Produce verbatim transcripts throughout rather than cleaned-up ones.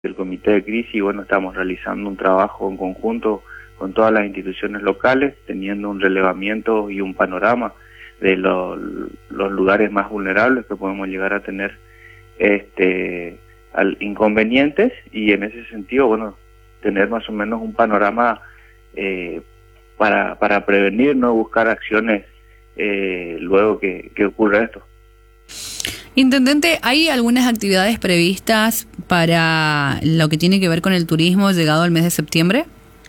el comité de crisis, y bueno, estamos realizando un trabajo en conjunto con todas las instituciones locales, teniendo un relevamiento y un panorama de lo, los lugares más vulnerables que podemos llegar a tener este al, inconvenientes, y en ese sentido, bueno, tener más o menos un panorama eh, para, para prevenir, no buscar acciones eh, luego que, que ocurra esto. Intendente, ¿hay algunas actividades previstas para lo que tiene que ver con el turismo llegado al mes de septiembre?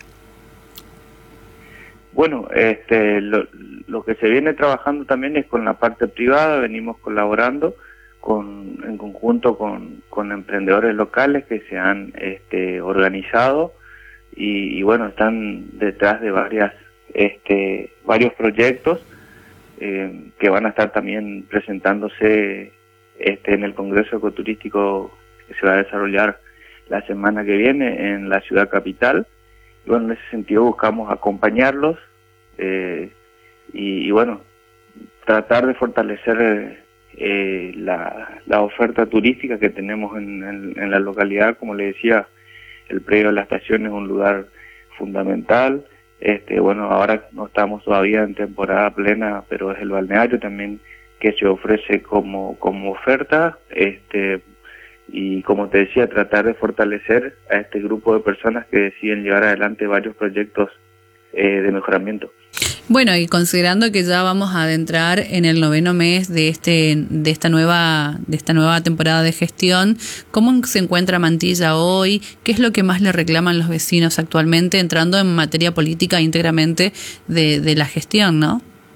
Bueno, este, lo, lo que se viene trabajando también es con la parte privada. Venimos colaborando con, en conjunto con, con emprendedores locales que se han este, organizado y, y bueno, están detrás de varias, este, varios proyectos eh, que van a estar también presentándose este, en el Congreso Ecoturístico que se va a desarrollar la semana que viene en la ciudad capital. Y bueno, en ese sentido buscamos acompañarlos eh, y, y bueno, tratar de fortalecer eh, la, la oferta turística que tenemos en, en, en la localidad. Como le decía, el predio de la estación es un lugar fundamental. Este, bueno, ahora no estamos todavía en temporada plena, pero es el balneario también que se ofrece como, como oferta. Este, y como te decía, tratar de fortalecer a este grupo de personas que deciden llevar adelante varios proyectos eh, de mejoramiento. Bueno, y considerando que ya vamos a adentrar en el noveno mes de este de esta nueva de esta nueva temporada de gestión, ¿cómo se encuentra Mantilla hoy? ¿Qué es lo que más le reclaman los vecinos actualmente, entrando en materia política íntegramente de, de la gestión, no?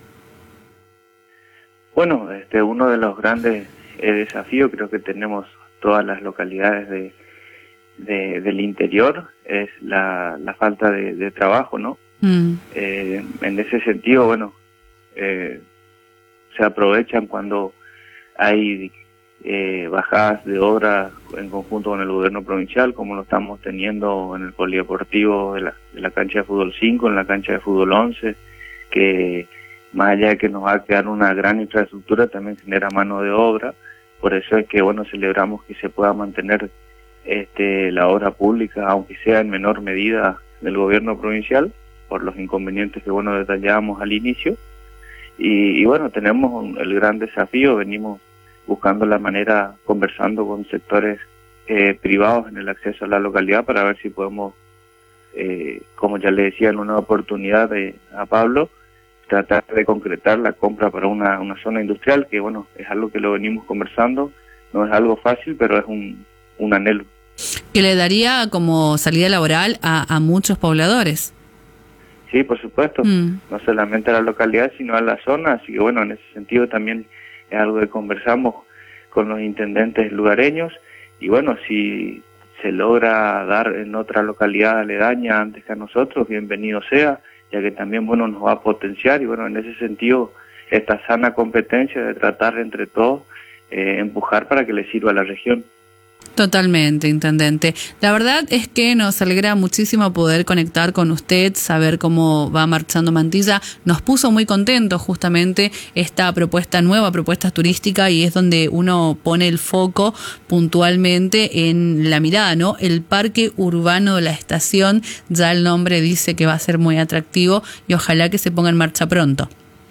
Bueno, este uno de los grandes eh, desafíos creo que tenemos todas las localidades de, de del interior es la, la falta de, de trabajo, ¿no? Mm. Eh, en ese sentido, bueno, eh, se aprovechan cuando hay eh, bajadas de obra en conjunto con el gobierno provincial, como lo estamos teniendo en el polideportivo de la, de la cancha de fútbol cinco, en la cancha de fútbol once, que más allá de que nos va a quedar una gran infraestructura, también genera mano de obra. Por eso es que, bueno, celebramos que se pueda mantener este, la obra pública, aunque sea en menor medida del gobierno provincial, por los inconvenientes que, bueno, detallábamos al inicio. Y, y bueno, tenemos un, el gran desafío, venimos buscando la manera, conversando con sectores eh, privados en el acceso a la localidad para ver si podemos, eh, como ya le decía en una oportunidad de, a Pablo, tratar de concretar la compra para una, una zona industrial, que bueno, es algo que lo venimos conversando, no es algo fácil, pero es un, un anhelo. Que le daría como salida laboral a, a muchos pobladores. Sí, por supuesto, mm. no solamente a la localidad, sino a la zona, así que bueno, en ese sentido también es algo que conversamos con los intendentes lugareños, y bueno, si se logra dar en otra localidad aledaña antes que a nosotros, bienvenido sea, ya que también, bueno, nos va a potenciar, y bueno, en ese sentido, esta sana competencia de tratar entre todos, eh, empujar para que le sirva a la región. Totalmente, intendente. La verdad es que nos alegra muchísimo poder conectar con usted, saber cómo va marchando Mantilla. Nos puso muy contentos justamente esta propuesta, nueva propuesta turística, y es donde uno pone el foco puntualmente en la mirada, ¿no? El Parque Urbano de la Estación, ya el nombre dice que va a ser muy atractivo y ojalá que se ponga en marcha pronto.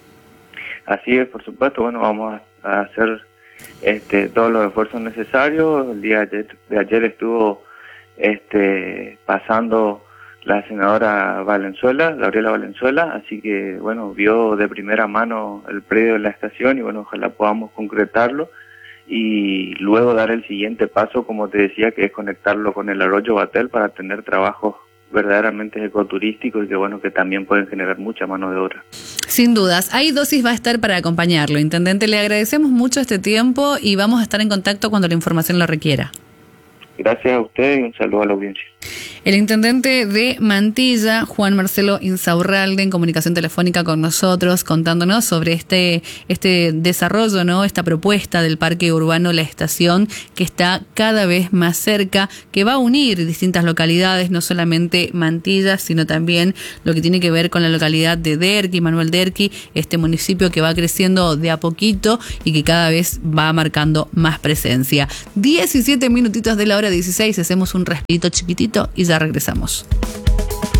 Así es, por supuesto. Bueno, vamos a hacer este todos los esfuerzos necesarios. El día de ayer, de ayer estuvo este pasando la senadora Valenzuela, Gabriela Valenzuela, así que bueno, vio de primera mano el predio de la estación y bueno, ojalá podamos concretarlo y luego dar el siguiente paso, como te decía, que es conectarlo con el Arroyo Batel para tener trabajos verdaderamente ecoturísticos y que bueno, que también pueden generar mucha mano de obra. Sin dudas, ahí Dosis va a estar para acompañarlo. Intendente, le agradecemos mucho este tiempo y vamos a estar en contacto cuando la información lo requiera. Gracias a usted y un saludo a la audiencia. El intendente de Mantilla, Juan Marcelo Insaurralde, en comunicación telefónica con nosotros, contándonos sobre este, este desarrollo, ¿no? Esta propuesta del Parque Urbano La Estación, que está cada vez más cerca, que va a unir distintas localidades, no solamente Mantilla, sino también lo que tiene que ver con la localidad de Derqui, Manuel Derqui, este municipio que va creciendo de a poquito y que cada vez va marcando más presencia. diecisiete minutitos de la hora dieciséis, hacemos un respirito chiquitito y ya regresamos.